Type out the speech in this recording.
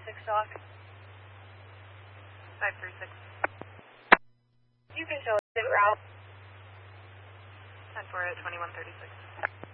dock. 536. You can show us the route. 10-4 at 2136.